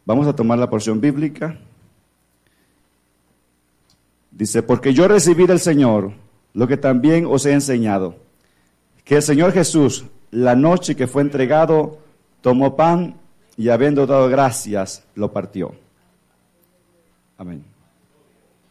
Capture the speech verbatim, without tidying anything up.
Vamos a tomar la porción bíblica. Dice, porque yo recibí del Señor lo que también os he enseñado, que el Señor Jesús, la noche que fue entregado, tomó pan y habiendo dado gracias, lo partió. Amén.